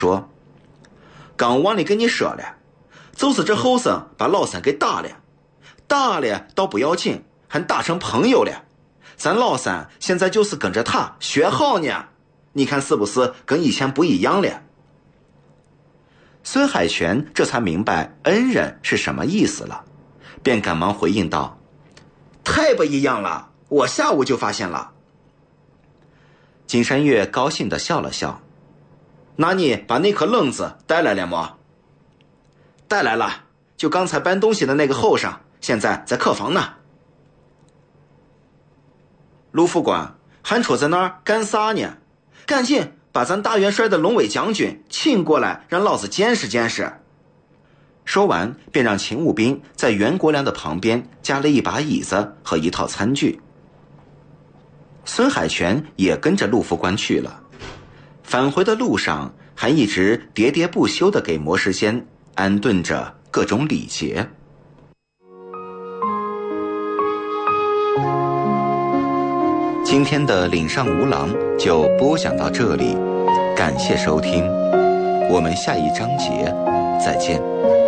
说：“刚往里跟你说了，就是这后生把老三给打了倒不要紧，还打成朋友了。咱老三现在就是跟着他学好呢，你看是不是跟以前不一样了？”孙海泉这才明白恩人是什么意思了，便赶忙回应道：“太不一样了，我下午就发现了。”金山月高兴地笑了笑：“那你把那颗冷子带来了吗？”“带来了，就刚才搬东西的那个后生，现在在客房呢。”“卢副官，还戳在那儿干啥呢？赶紧把咱大元帅的龙威将军请过来，让老子见识见识。”说完便让勤务兵在袁国良的旁边加了一把椅子和一套餐具。孙海泉也跟着陆副官去了，返回的路上还一直喋喋不休地给魔石仙安顿着各种礼节。今天的岭上无郎就播讲到这里，感谢收听，我们下一章节再见。